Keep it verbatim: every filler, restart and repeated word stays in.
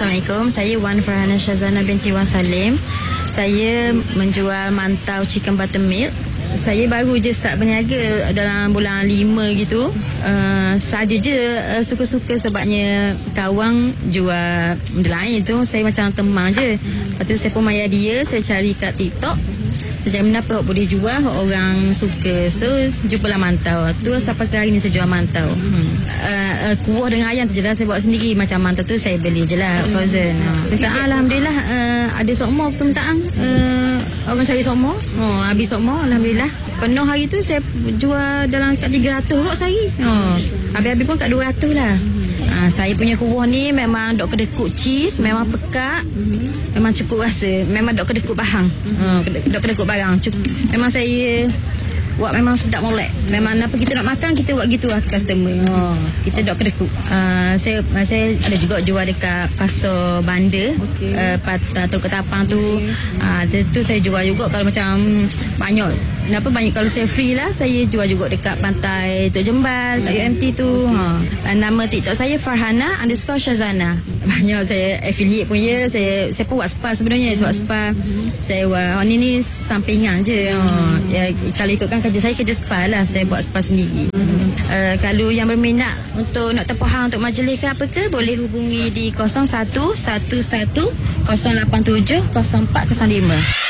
Assalamualaikum. Saya Wan Farhana Shazana binti Wan Salim. Saya menjual mantau chicken buttermilk. Saya baru je start berniaga dalam bulan lima gitu. Uh, saja je uh, suka-suka sebabnya kawan jual benda lain tu. Saya macam temang je. Lepas tu saya pun mayar dia. Saya cari kat TikTok. Saya cakap kenapa awak boleh jual, orang suka. So jumpalah mantau tu, sampai ke hari ni saya jual mantau. hmm. uh, uh, Kuah dengan ayam tu je lah saya buat sendiri. Macam mantau tu saya beli je lah frozen. hmm. uh. Alhamdulillah uh, ada sokmo permintaan. uh, Orang cari sokmo. oh, Habis sokmo Alhamdulillah. Penuh hari tu saya jual dalam kat tiga ratus kot sehari. oh, Habis-habis pun kat dua ratus lah. Ha, saya punya kuah ni memang dok kedekut cheese, memang pekat, mm-hmm. memang cukup rasa, memang dok kedekut bahang, mm-hmm. ha, dok kedekut barang. Cukup, memang saya buat memang sedap molek. Memang apa kita nak makan kita buat gitu lah ke customer. Ha, kita dok kedekut. Uh, saya saya ada juga jual dekat Pasar Bandar, okay. uh, Patah Teluk Ketapang tu. Okay. Uh, tu saya jual juga kalau macam banyak. Kenapa banyak kalau saya free lah, saya jual juga dekat pantai Tok Jembal, kat U M T tu. Okay. Ha. Nama TikTok saya Farhana underscore Shazana. Banyak saya affiliate pun ya. Saya saya pun buat spa sebenarnya. Saya buat spa. Saya buat ni ni sampingan je. Ha. Ya, kalau ikutkan kerja saya, kerja spa lah. Saya buat spa sendiri. Uh, kalau yang berminat untuk nak terpahang untuk majlis ke apa ke, boleh hubungi di kosong satu satu satu kosong lapan tujuh kosong empat kosong lima.